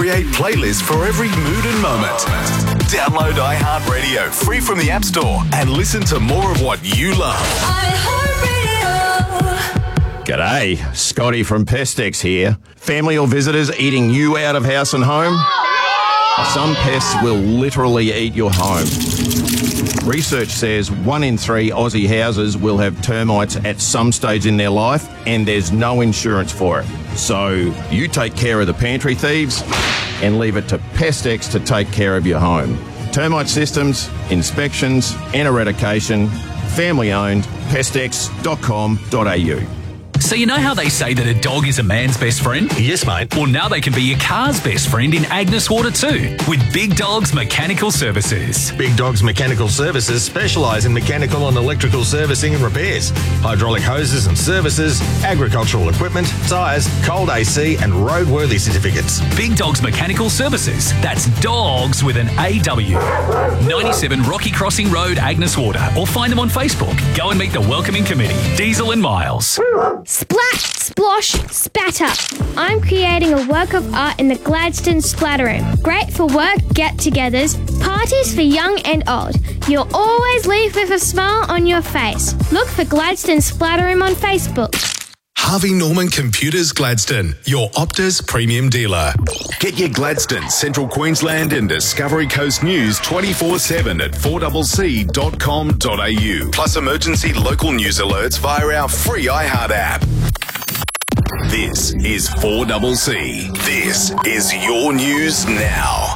create playlists for every mood and moment. Download iHeartRadio free from the App Store and listen to more of what you love. G'day, Scotty from Pestex here. Family or visitors eating you out of house and home? Some pests will literally eat your home. Research says 1 in 3 Aussie houses will have termites at some stage in their life, and there's no insurance for it. So you take care of the pantry thieves and leave it to Pestex to take care of your home. Termite systems, inspections and eradication. Family owned. Pestex.com.au. So you know how they say that a dog is a man's best friend? Yes, mate. Well, now they can be your car's best friend in Agnes Water too, with Big Dogs Mechanical Services. Big Dogs Mechanical Services specialise in mechanical and electrical servicing and repairs, hydraulic hoses and services, agricultural equipment, tyres, cold AC and roadworthy certificates. Big Dogs Mechanical Services. That's dogs with an AW. 97 Rocky Crossing Road, Agnes Water, or find them on Facebook. Go and meet the welcoming committee, Diesel and Miles. Splat, splosh, spatter. I'm creating a work of art in the Gladstone Splatter Room. Great for work get-togethers, parties for young and old. You'll always leave with a smile on your face. Look for Gladstone Splatter Room on Facebook. Harvey Norman Computers Gladstone, your Optus premium dealer. Get your Gladstone, Central Queensland and Discovery Coast news 24/7 at 4cc.com.au. Plus emergency local news alerts via our free iHeart app. This is 4CC. This is your news now.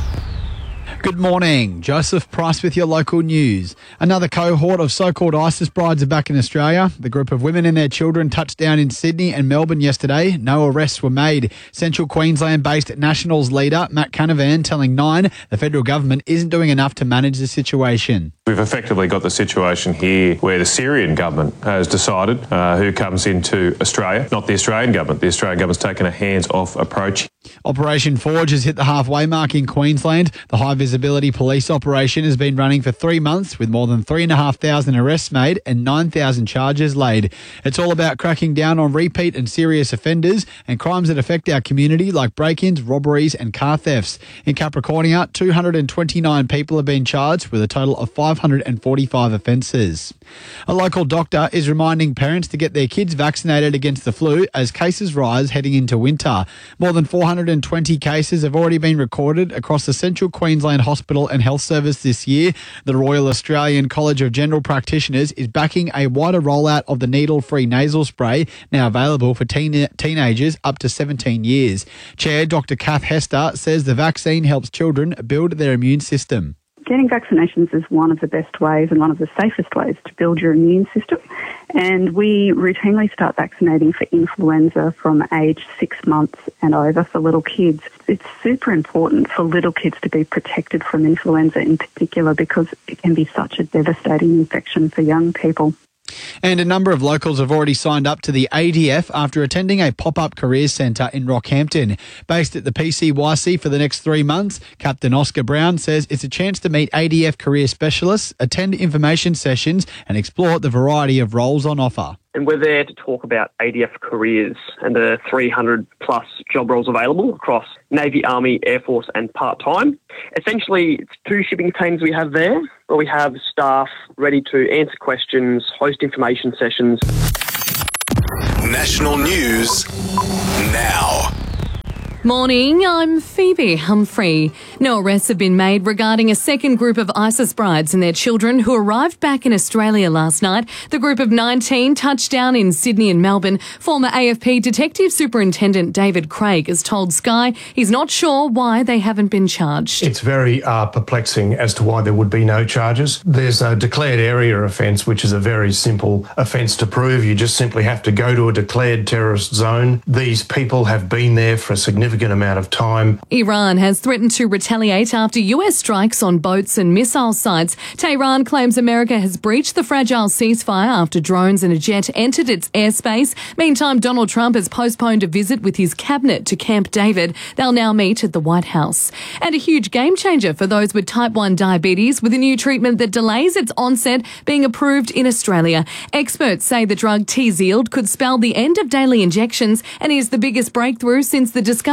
Good morning. Joseph Price with your local news. Another cohort of so-called ISIS brides are back in Australia. The group of women and their children touched down in Sydney and Melbourne yesterday. No arrests were made. Central Queensland-based Nationals leader Matt Canavan telling Nine the federal government isn't doing enough to manage the situation. We've effectively got the situation here where the Syrian government has decided who comes into Australia, not the Australian government. The Australian government's taken a hands-off approach. Operation Forge has hit the halfway mark in Queensland. The high-visibility police operation has been running for 3 months with more than 3,500 arrests made and 9,000 charges laid. It's all about cracking down on repeat and serious offenders and crimes that affect our community like break-ins, robberies and car thefts. In Capricornia, 229 people have been charged with a total of 545 offences. A local doctor is reminding parents to get their kids vaccinated against the flu as cases rise heading into winter. More than 420 cases have already been recorded across the Central Queensland Hospital and Health Service this year. The Royal Australian College of General Practitioners is backing a wider rollout of the needle-free nasal spray, now available for teenagers up to 17 years. Chair Dr. Kath Hester says the vaccine helps children build their immune system. Getting vaccinations is one of the best ways and one of the safest ways to build your immune system. And we routinely start vaccinating for influenza from age 6 months and over for little kids. It's super important for little kids to be protected from influenza in particular because it can be such a devastating infection for young people. And a number of locals have already signed up to the ADF after attending a pop-up careers centre in Rockhampton. Based at the PCYC for the next 3 months, Captain Oscar Brown says it's a chance to meet ADF career specialists, attend information sessions and explore the variety of roles on offer. And we're there to talk about ADF careers and the 300 plus job roles available across Navy, Army, Air Force and part-time. Essentially, it's 2 shipping teams we have there, where we have staff ready to answer questions, host information sessions. National news now. Morning, I'm Phoebe Humphrey. No arrests have been made regarding a second group of ISIS brides and their children who arrived back in Australia last night. The group of 19 touched down in Sydney and Melbourne. Former AFP Detective Superintendent David Craig has told Sky he's not sure why they haven't been charged. It's very perplexing as to why there would be no charges. There's a declared area offence, which is a very simple offence to prove. You just simply have to go to a declared terrorist zone. These people have been there for a significant amount of time. Iran has threatened to retaliate after US strikes on boats and missile sites. Tehran claims America has breached the fragile ceasefire after drones and a jet entered its airspace. Meantime, Donald Trump has postponed a visit with his cabinet to Camp David. They'll now meet at the White House. And a huge game changer for those with type 1 diabetes, with a new treatment that delays its onset being approved in Australia. Experts say the drug Tzield could spell the end of daily injections and is the biggest breakthrough since the discovery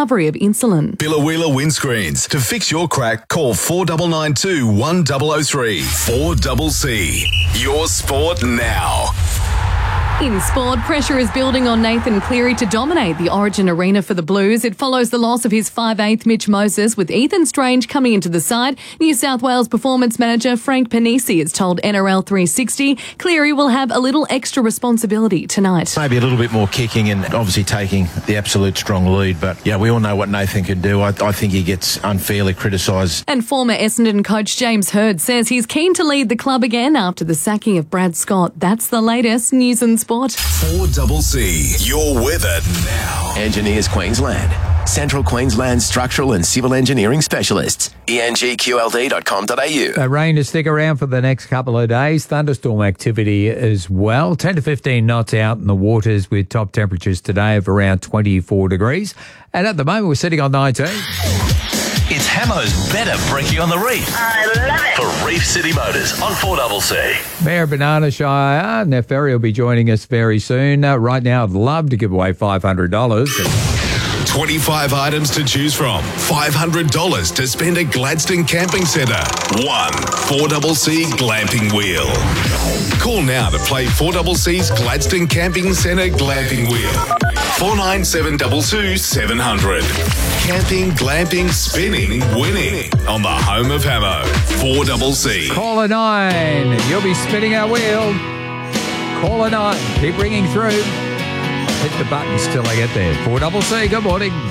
recovery of insulin. Billawheeler Windscreens. To fix your crack, call 4992 1003. 4CC. Your sport now. In sport, pressure is building on Nathan Cleary to dominate the Origin arena for the Blues. It follows the loss of his 5'8" Mitch Moses, with Ethan Strange coming into the side. New South Wales performance manager Frank Panisi has told NRL 360 Cleary will have a little extra responsibility tonight. Maybe a little bit more kicking and obviously taking the absolute strong lead. But, yeah, we all know what Nathan can do. I think he gets unfairly criticised. And former Essendon coach James Hird says he's keen to lead the club again after the sacking of Brad Scott. That's the latest news and sport. 4CC. Your weather now. Engineers Queensland. Central Queensland Structural and Civil Engineering Specialists. engqld.com.au. Rain to stick around for the next couple of days. Thunderstorm activity as well. 10 to 15 knots out in the waters with top temperatures today of around 24 degrees. And at the moment, we're sitting on 19. It's Hamo's Better Brekkie on the Reef. I love it. For Reef City Motors on 4CC. Mayor of Banana Shire, Neferry, will be joining us very soon. Right now, I'd love to give away $500. 25 items to choose from. $500 to spend at Gladstone Camping Centre. 4CC Glamping Wheel. Call now to play 4CC's Gladstone Camping Centre Glamping Wheel. 4972 700. Camping, glamping, spinning, winning on the home of Hamo. 4CC. Call a 9. You'll be spinning our wheel. Call a 9. Keep ringing through. Hit the button till I get there. 4CC, good morning.